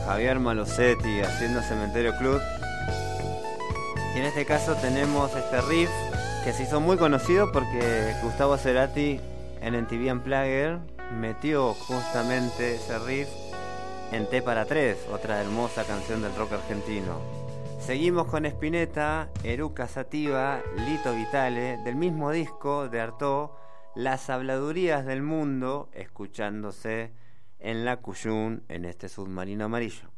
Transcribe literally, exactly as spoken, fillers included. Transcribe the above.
Javier Malosetti haciendo Cementerio Club. Y en este caso tenemos este riff que se hizo muy conocido porque Gustavo Cerati en M T V Unplugged metió justamente ese riff en T para tres, otra hermosa canción del rock argentino. Seguimos con Spinetta, Eruca Sativa, Lito Vitale, del mismo disco de Artaud, Las habladurías del mundo, escuchándose en la Cuyún en este submarino amarillo.